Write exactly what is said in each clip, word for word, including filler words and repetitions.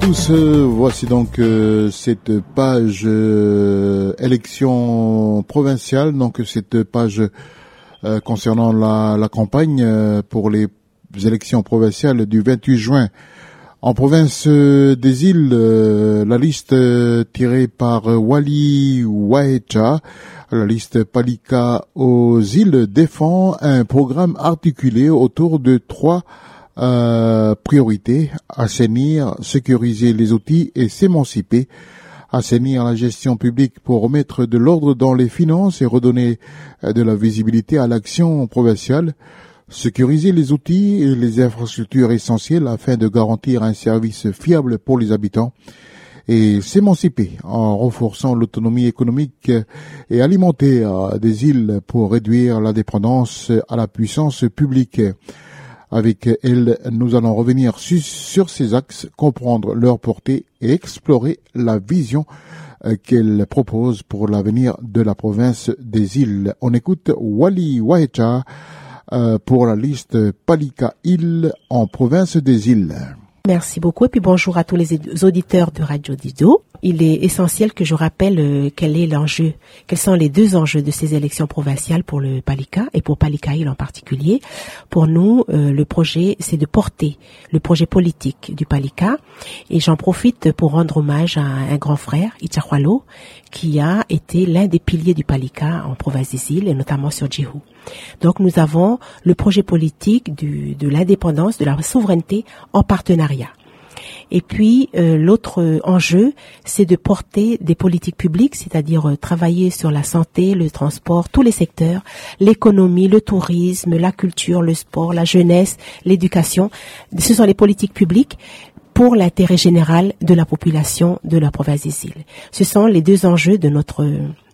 Tous, euh, voici donc euh, cette page euh, élection provinciale, donc cette page euh, concernant la, la campagne euh, pour les élections provinciales du vingt-huit juin. En province euh, des îles, euh, la liste euh, tirée par euh, Wali Waecha, la liste Palika aux îles, défend un programme articulé autour de trois Euh, priorité, assainir, sécuriser les outils et s'émanciper, assainir la gestion publique pour remettre de l'ordre dans les finances et redonner euh, de la visibilité à l'action provinciale, sécuriser les outils et les infrastructures essentielles afin de garantir un service fiable pour les habitants et s'émanciper en renforçant l'autonomie économique et alimentaire des îles pour réduire la dépendance à la puissance publique. Avec elle, nous allons revenir su- sur ces axes, comprendre leur portée et explorer la vision euh, qu'elle propose pour l'avenir de la province des îles. On écoute Wali Waecha euh, pour la liste Palika Îles en province des îles. Merci beaucoup et puis bonjour à tous les auditeurs de Radio Dido. Il est essentiel que je rappelle euh, quel est l'enjeu, quels sont les deux enjeux de ces élections provinciales pour le Palika et pour Palika Île en particulier. Pour nous, euh, le projet, c'est de porter le projet politique du Palika et j'en profite pour rendre hommage à un grand frère, Itchakwalo, qui a été l'un des piliers du Palika en province des îles et notamment sur Djihou. Donc nous avons le projet politique du, de l'indépendance, de la souveraineté en partenariat. Et puis euh, l'autre enjeu, c'est de porter des politiques publiques, c'est-à-dire euh, travailler sur la santé, le transport, tous les secteurs, l'économie, le tourisme, la culture, le sport, la jeunesse, l'éducation. Ce sont les politiques publiques pour l'intérêt général de la population de la province des îles. Ce sont les deux enjeux de notre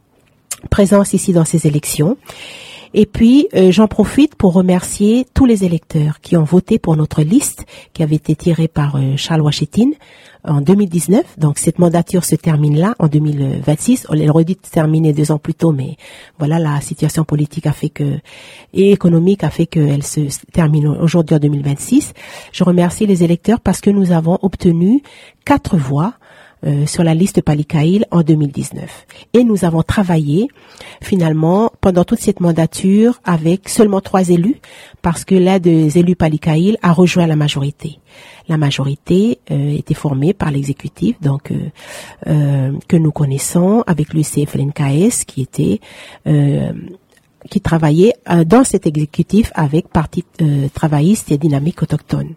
présence ici dans ces élections. Et puis, euh, j'en profite pour remercier tous les électeurs qui ont voté pour notre liste qui avait été tirée par euh, Charles Washington en deux mille dix-neuf. Donc, cette mandature se termine là, en deux mille vingt-six. On aurait dû terminer deux ans plus tôt, mais voilà, la situation politique a fait que, et économique a fait qu'elle se termine aujourd'hui en deux mille vingt-six. Je remercie les électeurs parce que nous avons obtenu quatre voix Euh, sur la liste Palika Île en deux mille dix-neuf. Et nous avons travaillé finalement pendant toute cette mandature avec seulement trois élus parce que l'un des élus Palika Île a rejoint la majorité. La majorité euh, était formée par l'exécutif donc euh, euh, que nous connaissons avec l'U C F L N K S qui était euh, qui travaillait euh, dans cet exécutif avec Parti euh, travailliste et dynamique autochtone.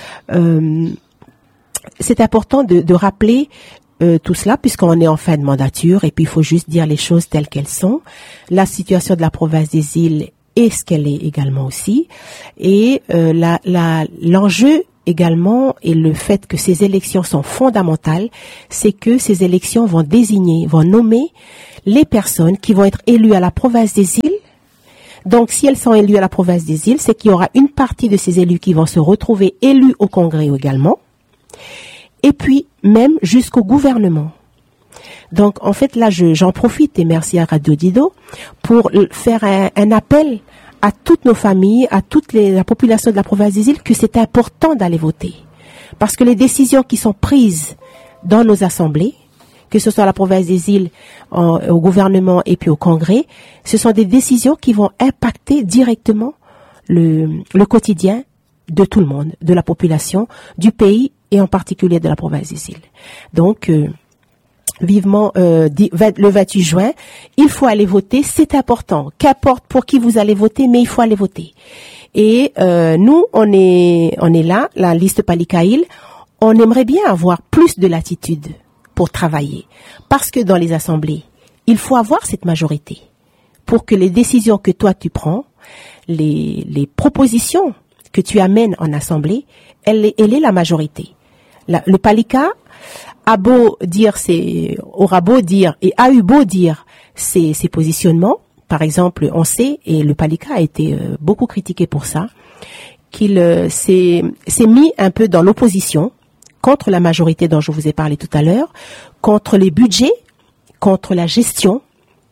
Euh, C'est important de, de rappeler euh, tout cela puisqu'on est en fin de mandature et puis il faut juste dire les choses telles qu'elles sont. La situation de la province des îles est ce qu'elle est également aussi. Et euh, la, la, l'enjeu également et le fait que ces élections sont fondamentales, c'est que ces élections vont désigner, vont nommer les personnes qui vont être élues à la province des îles. Donc, si elles sont élues à la province des îles, c'est qu'il y aura une partie de ces élus qui vont se retrouver élus au Congrès également. Et puis, même jusqu'au gouvernement. Donc, en fait, là, je, j'en profite, et merci à Radio Dido, pour faire un, un appel à toutes nos familles, à toute les, la population de la province des îles, que c'est important d'aller voter. Parce que les décisions qui sont prises dans nos assemblées, que ce soit à la province des îles, en, au gouvernement et puis au Congrès, ce sont des décisions qui vont impacter directement le, le quotidien de tout le monde, de la population, du pays et en particulier de la province des îles. Donc, euh, vivement euh, le vingt-huit juin, il faut aller voter, c'est important. Qu'importe pour qui vous allez voter, mais il faut aller voter. Et euh, nous, on est, on est là, la liste Palika Île, on aimerait bien avoir plus de latitude pour travailler, parce que dans les assemblées, il faut avoir cette majorité pour que les décisions que toi tu prends, les, les propositions que tu amènes en assemblée, elle est, elle est la majorité. La, le Palika a beau dire ses, aura beau dire et a eu beau dire ses, ses positionnements. Par exemple, on sait, et le Palika a été euh, beaucoup critiqué pour ça, qu'il euh, s'est, s'est mis un peu dans l'opposition contre la majorité dont je vous ai parlé tout à l'heure, contre les budgets, contre la gestion,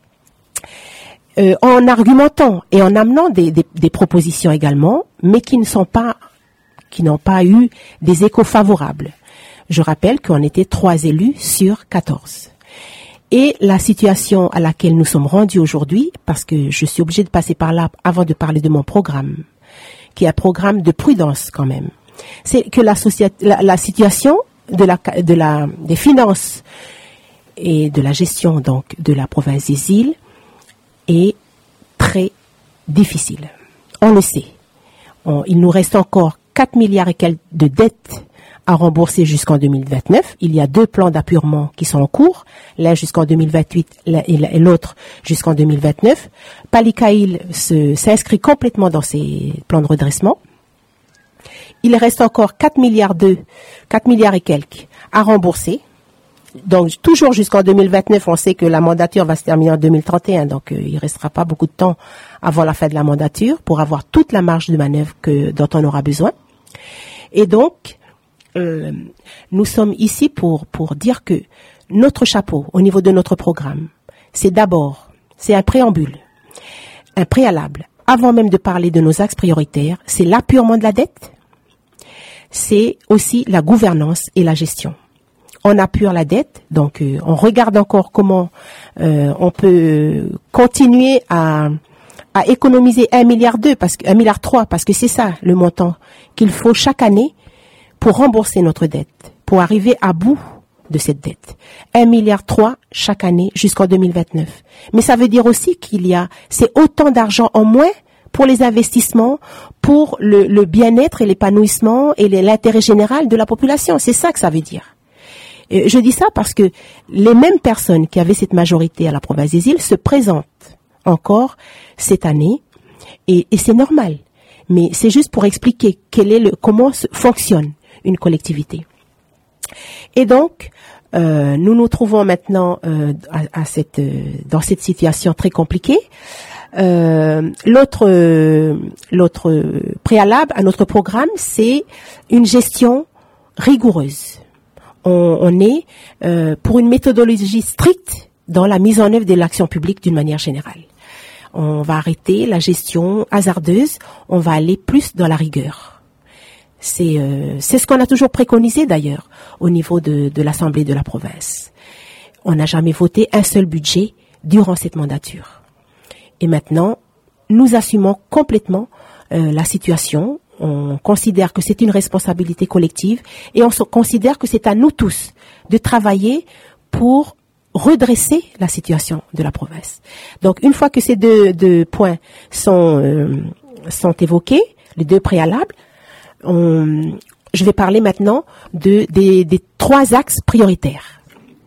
euh, en argumentant et en amenant des, des, des propositions également, mais qui ne sont pas, qui n'ont pas eu des échos favorables. Je rappelle qu'on était trois élus sur quatorze. Et la situation à laquelle nous sommes rendus aujourd'hui, parce que je suis obligée de passer par là avant de parler de mon programme, qui est un programme de prudence quand même, c'est que la, socia- la, la situation de la, de la, des finances et de la gestion donc de la province des îles est très difficile. On le sait. On, il nous reste encore quatre milliards et quelques de dettes à rembourser jusqu'en deux mille vingt-neuf. Il y a deux plans d'appurement qui sont en cours, l'un jusqu'en deux mille vingt-huit et l'autre jusqu'en deux mille vingt-neuf. Palika Île se, s'inscrit complètement dans ces plans de redressement. Il reste encore quatre milliards deux, quatre milliards et quelques à rembourser. Donc, toujours jusqu'en deux mille vingt-neuf, on sait que la mandature va se terminer en deux mille trente et un, donc euh, il ne restera pas beaucoup de temps avant la fin de la mandature pour avoir toute la marge de manœuvre que, dont on aura besoin. Et donc, euh, nous sommes ici pour, pour dire que notre chapeau, au niveau de notre programme, c'est d'abord, c'est un préambule, un préalable. Avant même de parler de nos axes prioritaires, c'est l'appurement de la dette, c'est aussi la gouvernance et la gestion. On appure la dette, donc euh, on regarde encore comment euh, on peut continuer à, à économiser un milliard deux, parce que un milliard trois, parce que c'est ça le montant qu'il faut chaque année pour rembourser notre dette, pour arriver à bout de cette dette. Un milliard trois chaque année jusqu'en deux mille vingt-neuf. Mais ça veut dire aussi qu'il y a, c'est autant d'argent en moins pour les investissements, pour le, le bien-être et l'épanouissement et l'intérêt général de la population. C'est ça que ça veut dire. Je dis ça parce que les mêmes personnes qui avaient cette majorité à la province des îles se présentent encore cette année et, et c'est normal. Mais c'est juste pour expliquer quel est le, comment fonctionne une collectivité. Et donc, euh, nous nous trouvons maintenant euh, à, à cette, euh, dans cette situation très compliquée. Euh, l'autre, euh, l'autre préalable à notre programme, c'est une gestion rigoureuse. On, on est euh, pour une méthodologie stricte dans la mise en œuvre de l'action publique d'une manière générale. On va arrêter la gestion hasardeuse, on va aller plus dans la rigueur. C'est, euh, c'est ce qu'on a toujours préconisé d'ailleurs au niveau de, de l'Assemblée de la province. On n'a jamais voté un seul budget durant cette mandature. Et maintenant, nous assumons complètement euh, la situation. On considère que c'est une responsabilité collective et on considère que c'est à nous tous de travailler pour redresser la situation de la province. Donc, une fois que ces deux, deux points sont, euh, sont évoqués, les deux préalables, on, je vais parler maintenant de, des, des trois axes prioritaires.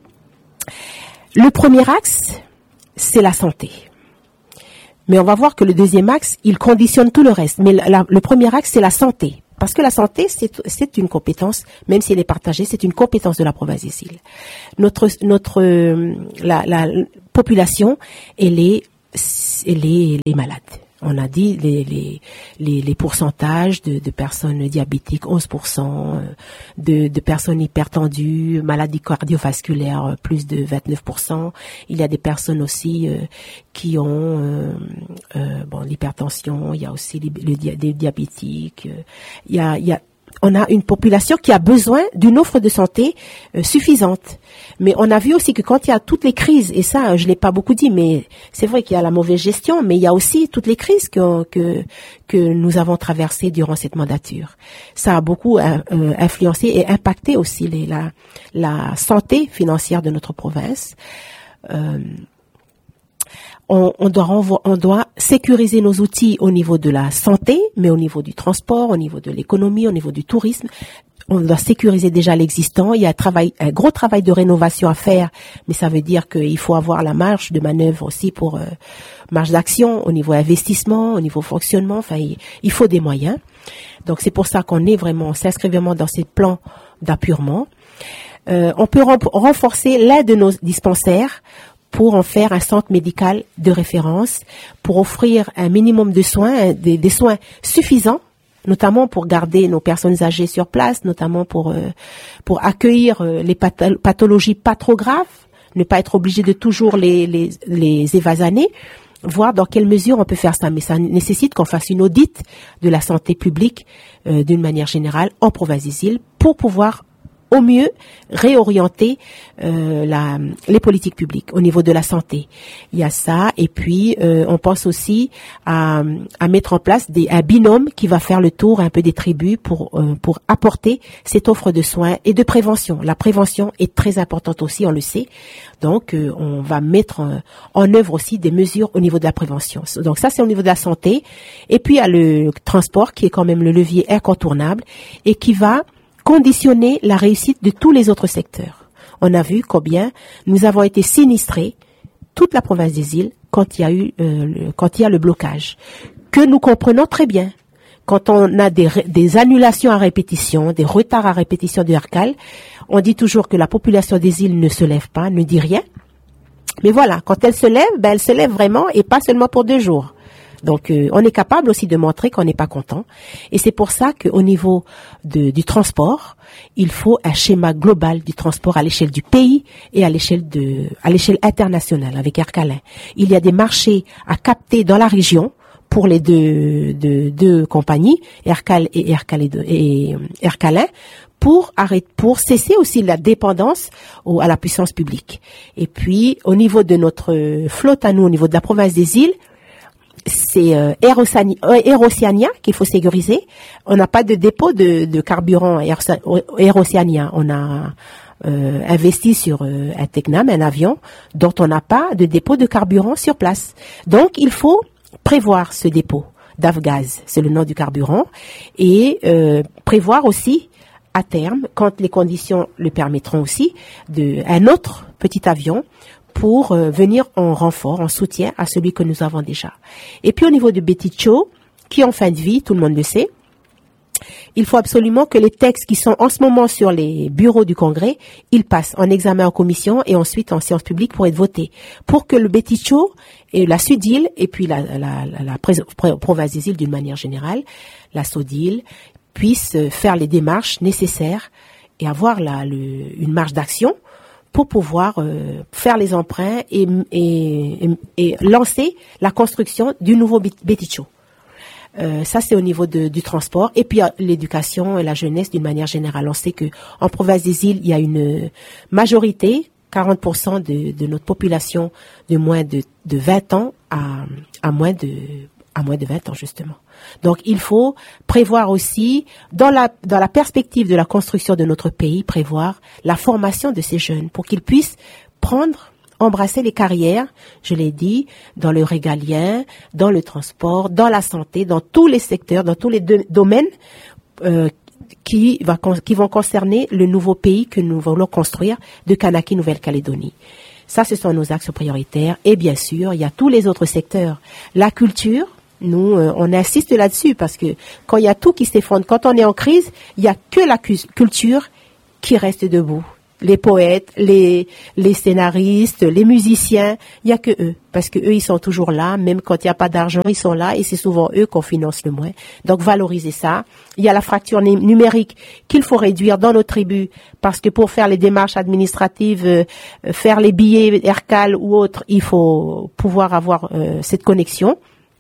Le premier axe, c'est la santé. Mais on va voir que le deuxième axe, il conditionne tout le reste. Mais la, la, le premier axe, c'est la santé. Parce que la santé, c'est, c'est une compétence, même si elle est partagée, c'est une compétence de la province des îles. Notre, notre, la, la population, elle est, elle est, elle est malade. On a dit les, les, les, les pourcentages de, de personnes diabétiques, onze pour cent, de, de personnes hypertendues, maladies cardiovasculaires, plus de vingt-neuf pour cent. Il y a des personnes aussi euh, qui ont euh, euh, bon, l'hypertension, il y a aussi les, les, les diabétiques. Euh, il y a, il y a On a une population qui a besoin d'une offre de santé euh, suffisante. Mais on a vu aussi que quand il y a toutes les crises, et ça, je l'ai pas beaucoup dit, mais c'est vrai qu'il y a la mauvaise gestion, mais il y a aussi toutes les crises que que, que nous avons traversées durant cette mandature. Ça a beaucoup euh, influencé et impacté aussi les, la, la santé financière de notre province. Euh, On, on, doit renvo- on doit sécuriser nos outils au niveau de la santé, mais au niveau du transport, au niveau de l'économie, au niveau du tourisme. On doit sécuriser déjà l'existant. Il y a un, travail, un gros travail de rénovation à faire, mais ça veut dire qu'il faut avoir la marge de manœuvre aussi pour euh, marge d'action au niveau investissement, au niveau fonctionnement. Enfin, il, il faut des moyens. Donc c'est pour ça qu'on est vraiment, on s'inscrit vraiment dans ces plans d'appurement. Euh, on peut rem- renforcer l'un de nos dispensaires pour en faire un centre médical de référence, pour offrir un minimum de soins, des, des soins suffisants, notamment pour garder nos personnes âgées sur place, notamment pour euh, pour accueillir euh, les path- pathologies pas trop graves, ne pas être obligé de toujours les les les évasaner, voir dans quelle mesure on peut faire ça. Mais ça nécessite qu'on fasse une audit de la santé publique euh, d'une manière générale en province des îles pour pouvoir au mieux réorienter euh, la, les politiques publiques au niveau de la santé. Il y a ça, et puis euh, on pense aussi à, à mettre en place des, un binôme qui va faire le tour un peu des tribus pour euh, pour apporter cette offre de soins et de prévention. La prévention est très importante aussi, on le sait. Donc euh, on va mettre en, en œuvre aussi des mesures au niveau de la prévention. Donc ça, c'est au niveau de la santé. Et puis il y a le transport qui est quand même le levier incontournable et qui va conditionner la réussite de tous les autres secteurs. On a vu combien nous avons été sinistrés, toute la province des îles, quand il y a eu euh, le, quand il y a le blocage, que nous comprenons très bien. Quand on a des, des annulations à répétition, des retards à répétition du Hercal, on dit toujours que la population des îles ne se lève pas, ne dit rien. Mais voilà, quand elle se lève, ben elle se lève vraiment et pas seulement pour deux jours. Donc, euh, on est capable aussi de montrer qu'on n'est pas content. Et c'est pour ça qu'au niveau de, du transport, il faut un schéma global du transport à l'échelle du pays et à l'échelle de, à l'échelle internationale avec Air Calin. Il y a des marchés à capter dans la région pour les deux, deux, deux compagnies, Air Cal et Air Calédo- et Air Calin, pour arrêter, pour cesser aussi la dépendance au, à la puissance publique. Et puis, au niveau de notre flotte à nous, au niveau de la province des îles, c'est euh, Air Océania, Air Océania qu'il faut sécuriser. On n'a pas de dépôt de, de carburant Air, Air Océania. On a euh, investi sur euh, un Tecnam, un avion, dont on n'a pas de dépôt de carburant sur place. Donc, il faut prévoir ce dépôt d'Avgaz, c'est le nom du carburant, et euh, prévoir aussi à terme, quand les conditions le permettront aussi, de un autre petit avion pour euh, venir en renfort, en soutien à celui que nous avons déjà. Et puis au niveau de Beticho, qui est en fin de vie, tout le monde le sait, il faut absolument que les textes qui sont en ce moment sur les bureaux du Congrès, ils passent en examen en commission et ensuite en séance publique pour être votés. Pour que le Beticho et la Sud-Île, et puis la, la, la, la province des îles d'une manière générale, la Sud-Île, puissent faire les démarches nécessaires et avoir la, le, une marge d'action pour pouvoir euh, faire les emprunts et, et, et, et lancer la construction du nouveau Beticho. Euh, ça, c'est au niveau de, du transport. Et puis, l'éducation et la jeunesse d'une manière générale. On sait que en province des îles, il y a une majorité, quarante pour cent de, de notre population de moins de, de vingt ans à, à moins de, à moins de vingt ans, justement. Donc, il faut prévoir aussi, dans la, dans la perspective de la construction de notre pays, prévoir la formation de ces jeunes pour qu'ils puissent prendre embrasser les carrières, je l'ai dit, dans le régalien, dans le transport, dans la santé, dans tous les secteurs, dans tous les deux domaines euh, qui, va, qui vont concerner le nouveau pays que nous voulons construire de Kanaki, Nouvelle-Calédonie. Ça, ce sont nos axes prioritaires. Et bien sûr, il y a tous les autres secteurs. La culture, nous, euh, on insiste là-dessus parce que quand il y a tout qui s'effondre, quand on est en crise, il n'y a que la cu- culture qui reste debout. Les poètes, les les scénaristes, les musiciens, il y a que eux, parce que eux ils sont toujours là, même quand il n'y a pas d'argent, ils sont là et c'est souvent eux qu'on finance le moins. Donc valoriser ça. Il y a la fracture numérique qu'il faut réduire dans nos tribus, parce que pour faire les démarches administratives, euh, faire les billets Hercal ou autres, il faut pouvoir avoir euh, cette connexion.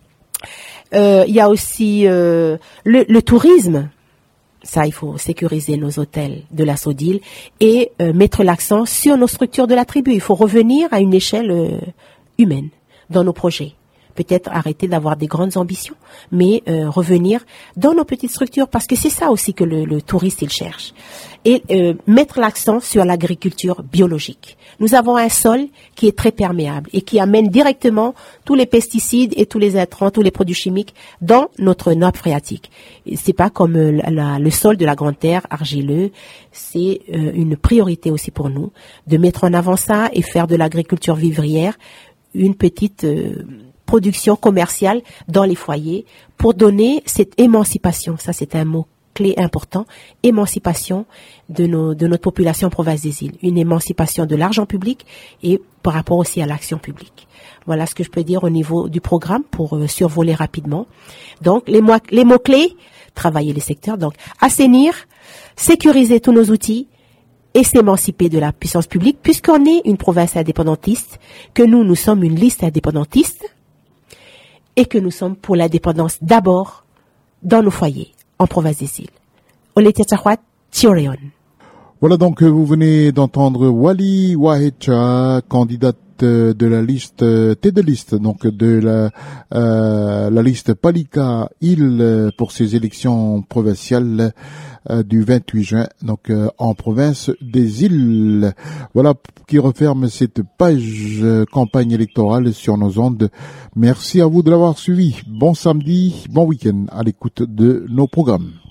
Euh, il y a aussi euh, le, le tourisme. Ça, il faut sécuriser nos hôtels de la Sodile et euh, mettre l'accent sur nos structures de la tribu. Il faut revenir à une échelle euh, humaine dans nos projets. Peut-être arrêter d'avoir des grandes ambitions, mais euh, revenir dans nos petites structures, parce que c'est ça aussi que le, le touriste, il cherche. Et euh, mettre l'accent sur l'agriculture biologique. Nous avons un sol qui est très perméable et qui amène directement tous les pesticides et tous les intrants, tous les produits chimiques dans notre nappe phréatique. Et c'est pas comme euh, la, le sol de la Grande Terre argileux. C'est euh, une priorité aussi pour nous de mettre en avant ça et faire de l'agriculture vivrière une petite euh, production commerciale dans les foyers pour donner cette émancipation. Ça, c'est un mot clé important, émancipation de nos de notre population en province des îles, une émancipation de l'argent public et par rapport aussi à l'action publique. Voilà ce que je peux dire au niveau du programme pour euh, survoler rapidement. Donc les mots les mots clés, travailler les secteurs, donc assainir, sécuriser tous nos outils et s'émanciper de la puissance publique, puisqu'on est une province indépendantiste, que nous nous sommes une liste indépendantiste et que nous sommes pour l'indépendance d'abord dans nos foyers en province des îles. Oletia Tchahwat, Tioreon. Voilà donc, vous venez d'entendre Wali Wahecha, candidate de la liste, tête de liste, donc de la, euh, la liste Palika Île pour ces élections provinciales euh, du vingt-huit juin, donc euh, en province des îles. Voilà qui referme cette page euh, campagne électorale sur nos ondes. Merci à vous de l'avoir suivi. Bon samedi, bon week-end à l'écoute de nos programmes.